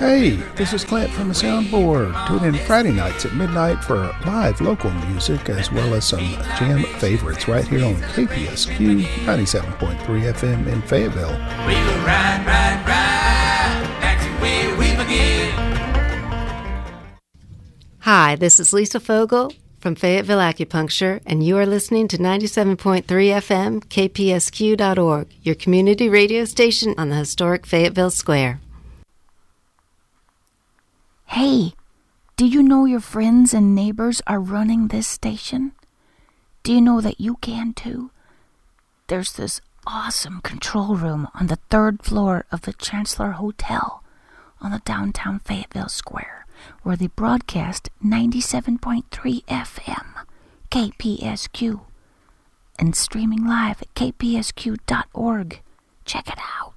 Hey, this is Clint from the Soundboard. Tune in Friday nights at midnight for live local music as well as some jam favorites right here on KPSQ 97.3 FM in Fayetteville. We will ride, ride, ride, back to where we begin. Hi, this is Lisa Fogel from Fayetteville Acupuncture, and you are listening to 97.3 FM KPSQ.org, your community radio station on the historic Fayetteville Square. Hey, do you know your friends and neighbors are running this station? Do you know that you can too? There's this awesome control room on the 3rd floor of the Chancellor Hotel on the downtown Fayetteville Square, where they broadcast 97.3 FM KPSQ and streaming live at kpsq.org. Check it out.